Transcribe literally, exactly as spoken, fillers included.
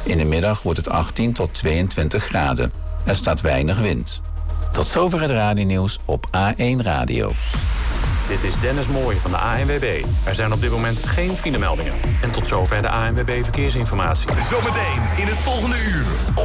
In de middag wordt het achttien tot tweeëntwintig graden. Er staat weinig wind. Tot zover het radionieuws op A één Radio. Dit is Dennis Mooij van de A N W B. Er zijn op dit moment geen filemeldingen. En tot zover de A N W B Verkeersinformatie. Zometeen in het volgende uur.